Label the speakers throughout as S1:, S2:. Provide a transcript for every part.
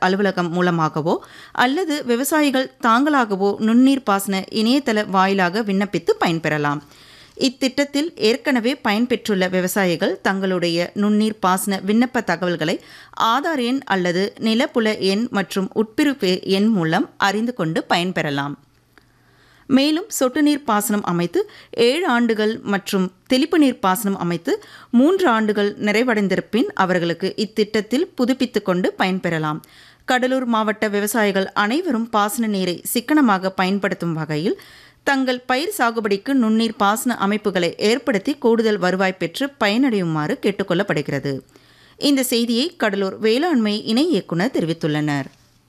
S1: அலுவலகம் மூலமாகவோ அல்லது விவசாயிகள் தாங்களாகவோ நுண்ணீர் பாசன இணையதள வாயிலாக விண்ணப்பித்து பயன்பெறலாம். இத்திட்டத்தில் ஏற்கனவே பயன்பெற்றுள்ள விவசாயிகள் தங்களுடைய நுண்ணீர் பாசன விண்ணப்ப தகவல்களை ஆதார் எண் அல்லது நிலப்புல எண் மற்றும் உட்பிரிவு எண் மூலம் அறிந்து கொண்டு பயன்பெறலாம். மேலும் சொட்டு நீர் பாசனம் அமைத்து 7 ஆண்டுகள் மற்றும் தெளிப்பு நீர் பாசனம் அமைத்து 3 ஆண்டுகள் நிறைவடைந்திருப்பின் அவர்களுக்கு இத்திட்டத்தில் புதுப்பித்துக் கொண்டு பயன்பெறலாம். கடலூர் மாவட்ட விவசாயிகள் அனைவரும் பாசன நீரை சிக்கனமாக பயன்படுத்தும் வகையில் தங்கள் பயிர் சாகுபடிக்கு நுண்ணீர் பாசன அமைப்புகளை ஏற்படுத்தி கூடுதல் வருவாய் பெற்று பயனடையுமாறு கேட்டுக்கொள்ளப்படுகிறது. இந்த செய்தியை கடலூர் வேளாண்மை இணை இயக்குநர் தெரிவித்துள்ளனர்.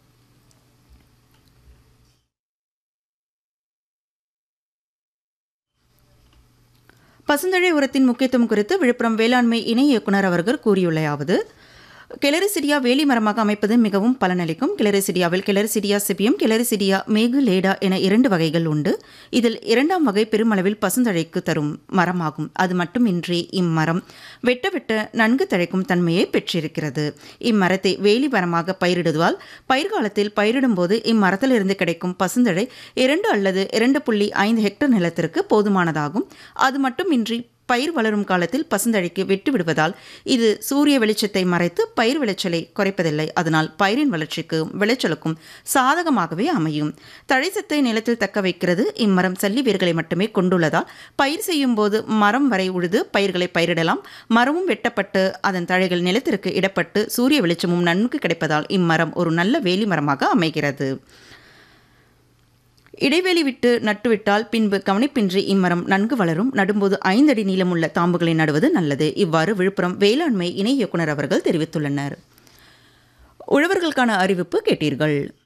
S1: பசுந்தழை உரத்தின் முக்கியத்துவம் குறித்து விழுப்புரம் வேளாண்மை இணை இயக்குநர் அவர்கள் கூறியுள்ளையாவது: கிளரிசிடியா வேலி மரமாக அமைப்பது மிகவும் பலனளிக்கும். கிளரிசிடியாவில் கிளரிசிடியா சிபியம், கிளரிசிடியா மேகு லேடா என 2 வகைகள் உண்டு. இதில் 2ஆம் வகை பெருமளவில் பசுந்தழைக்கு தரும் மரமாகும். அது மட்டுமின்றி இம்மரம் வெட்ட வெட்ட நன்கு தழைக்கும் தன்மையை பெற்றிருக்கிறது. இம்மரத்தை வேலி மரமாக பயிரிடுவதால் பயிர்காலத்தில் பயிரிடும்போது இம்மரத்திலிருந்து கிடைக்கும் பசுந்தழை 2 அல்லது 2.5 ஹெக்டேர் நிலத்திற்கு போதுமானதாகும். அது மட்டுமின்றி பயிர் வளரும் காலத்தில் பசுந்தழைக்கு வெட்டு விடுவதால் இது சூரிய வெளிச்சத்தை மறைத்து பயிர் விளைச்சலை குறைப்பதில்லை. அதனால் பயிரின் வளர்ச்சிக்கும் விளைச்சலுக்கும் சாதகமாகவே அமையும். தழைச்சத்தை நிலத்தில் தக்க வைக்கிறது. இம்மரம் சல்லி வேர்களை மட்டுமே கொண்டுள்ளதால் பயிர் செய்யும் போது மரம் வரை உழுது பயிர்களை பயிரிடலாம். மரமும் வெட்டப்பட்டு அதன் தழைகள் நிலத்திற்கு இடப்பட்டு சூரிய வெளிச்சமும் நன்கு கிடைப்பதால் இம்மரம் ஒரு நல்ல வேலி மரமாக அமைகிறது. இடைவெளி விட்டு நட்டுவிட்டால் பின்பு கவனிப்பின்றி இம்மரம் நன்கு வளரும். நடும்போது 5 அடி நீளமுள்ள தாம்புகளை நடுவது நல்லது. இவ்வாறு விழுப்புரம் வேளாண்மை இணை இயக்குநர் அவர்கள் தெரிவித்துள்ளனர். உழவர்களுக்கான அறிவிப்பு கேட்டீர்கள்.